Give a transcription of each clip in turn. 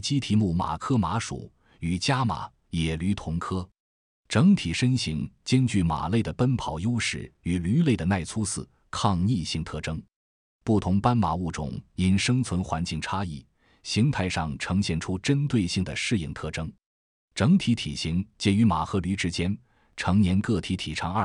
鸡蹄目马科马属，与家马、野驴同科。整体身形兼具马类的奔跑优势与驴类的耐粗饲、抗逆性特征。不同斑马物种因生存环境差异，形态上呈现出针对性的适应特征。整体体型介于马和驴之间，成年个体体长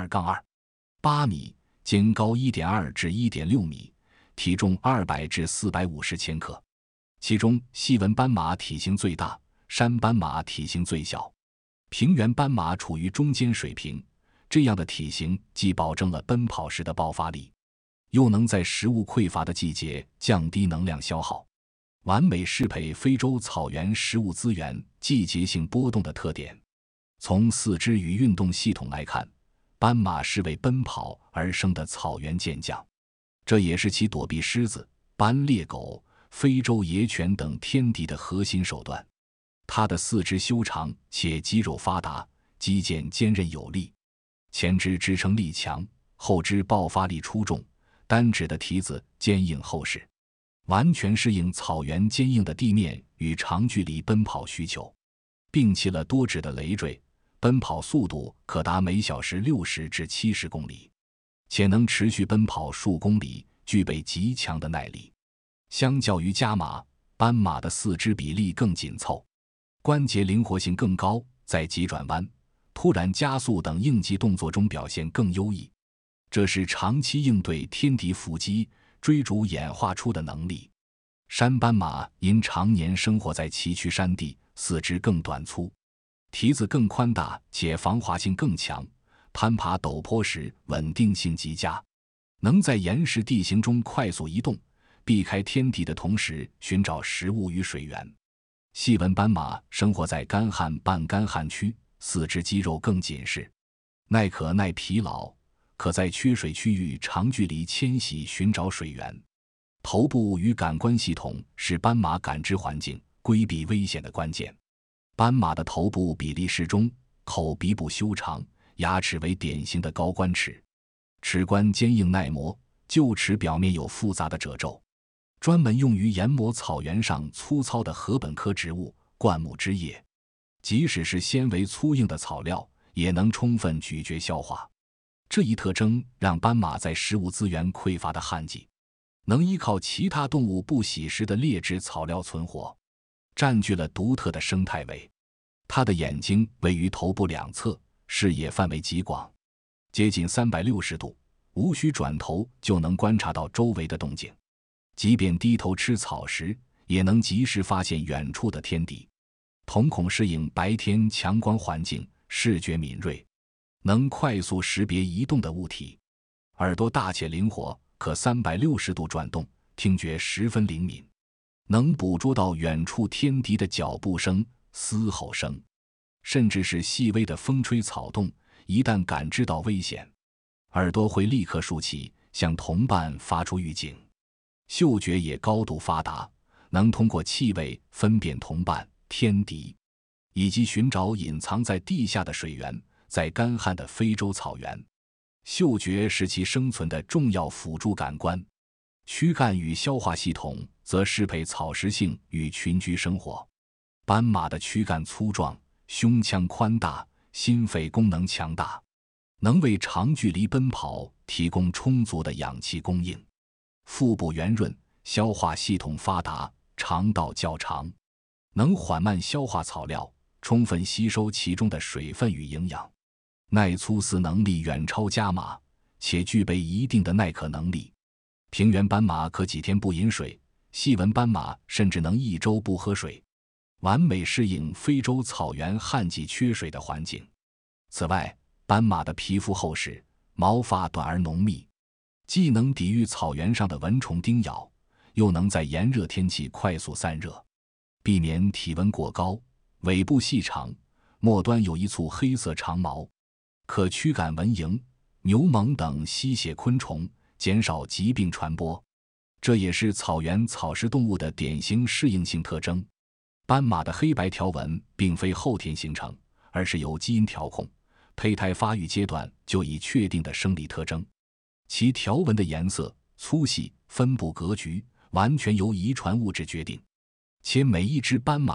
2-8米，肩高1.2至1.6米，体重200至450千克。其中细纹斑马体型最大，山斑马体型最小，平原斑马处于中间水平。这样的体型既保证了奔跑时的爆发力，又能在食物匮乏的季节降低能量消耗，完美适配非洲草原食物资源季节性波动的特点。从四肢与运动系统来看，斑马是为奔跑而生的草原健将，这也是其躲避狮子、斑鬣狗、非洲野犬等天敌的核心手段。它的四肢修长且肌肉发达，肌腱坚韧有力，前肢支撑力强，后肢爆发力出众，单指的蹄子坚硬厚实，完全适应草原坚硬的地面与长距离奔跑需求。摒弃了多指的累赘，奔跑速度可达每小时60至70公里，且能持续奔跑数公里，具备极强的耐力。相较于家马，斑马的四肢比例更紧凑，关节灵活性更高，在急转弯、突然加速等应急动作中表现更优异。这是长期应对天敌伏击、追逐演化出的能力。山斑马因常年生活在崎岖山地，四肢更短粗，蹄子更宽大且防滑性更强，攀爬陡坡时稳定性极佳，能在岩石地形中快速移动，避开天敌的同时寻找食物与水源。细纹斑马生活在干旱半干旱区，四肢肌肉更紧实，耐渴耐疲劳，可在缺水区域长距离迁徙寻找水源。头部与感官系统是斑马感知环境、规避危险的关键。斑马的头部比例适中，口鼻部修长，牙齿为典型的高冠齿，齿冠坚硬耐磨，臼齿表面有复杂的褶皱，专门用于研磨草原上粗糙的禾本科植物、灌木枝叶。即使是纤维粗硬的草料，也能充分咀嚼消化。这一特征让斑马在食物资源匮乏的旱季，能依靠其他动物不喜食的劣质草料存活，占据了独特的生态位。它的眼睛位于头部两侧，视野范围极广，接近360度，无需转头就能观察到周围的动静。即便低头吃草时，也能及时发现远处的天敌。瞳孔适应白天强光环境，视觉敏锐，能快速识别移动的物体。耳朵大且灵活，可360度转动，听觉十分灵敏，能捕捉到远处天敌的脚步声、嘶吼声，甚至是细微的风吹草动。一旦感知到危险，耳朵会立刻竖起，向同伴发出预警。嗅觉也高度发达，能通过气味分辨同伴、天敌，以及寻找隐藏在地下的水源。在干旱的非洲草原，嗅觉是其生存的重要辅助感官。躯干与消化系统则适配草食性与群居生活。斑马的躯干粗壮，胸腔宽大，心肺功能强大，能为长距离奔跑提供充足的氧气供应。腹部圆润，消化系统发达，肠道较长，能缓慢消化草料，充分吸收其中的水分与营养。耐粗饲能力远超家马，且具备一定的耐渴能力。平原斑马可几天不饮水，细纹斑马甚至能1周不喝水，完美适应非洲草原旱季缺水的环境。此外，斑马的皮肤厚实，毛发短而浓密，既能抵御草原上的蚊虫叮咬，又能在炎热天气快速散热，避免体温过高。尾部细长，末端有一簇黑色长毛，可驱赶蚊蝇、牛虻等吸血昆虫，减少疾病传播。这也是草原草食动物的典型适应性特征。斑马的黑白条纹并非后天形成，而是由基因调控，胚胎发育阶段就已确定的生理特征。其条纹的颜色、粗细、分布格局完全由遗传物质决定，且每一只斑马